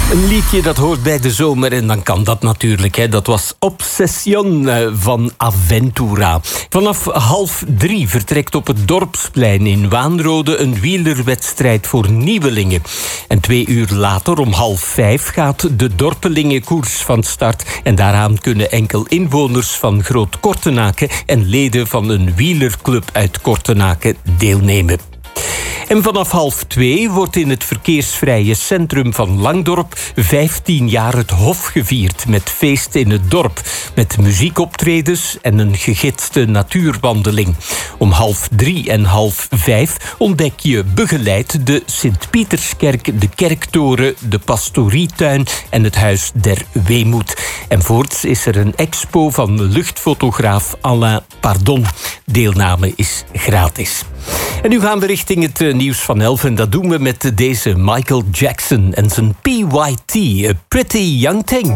Een liedje dat hoort bij de zomer en dan kan dat natuurlijk. Hè. Dat was Obsession van Aventura. Vanaf 2:30 vertrekt op het Dorpsplein in Waanrode een wielerwedstrijd voor nieuwelingen. En 2 uur later, om 4:30, gaat de dorpelingenkoers van start. En daaraan kunnen enkel inwoners van Groot Kortenaken en leden van een wielerclub uit Kortenaken deelnemen. En vanaf 2:30 wordt in het verkeersvrije centrum van Langdorp 15 jaar het Hof gevierd met feest in het dorp. Met muziekoptredens en een gegidste natuurwandeling. Om 2:30 en 4:30 ontdek je begeleid de Sint-Pieterskerk, de Kerktoren, de Pastorietuin en het Huis der Weemoed. En voorts is er een expo van luchtfotograaf Alain Pardon. Deelname is gratis. En nu gaan we richting het nieuws van 11 en dat doen we met deze Michael Jackson en zijn PYT, A Pretty Young Thing.